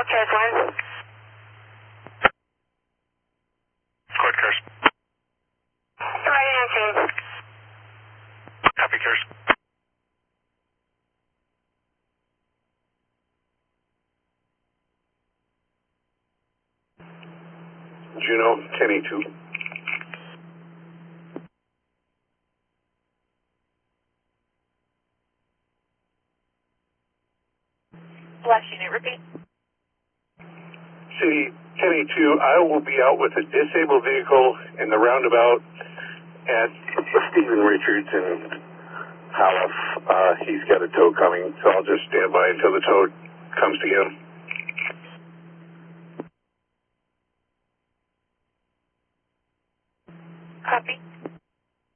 Chase 1. Quad cars. Right answering. Copy cars. Juno, 1082. Last unit, repeat. City, 1082, I will be out with a disabled vehicle in the roundabout at Stephen Richards and Halif. He's got a tow coming, so I'll just stand by until the tow comes to him.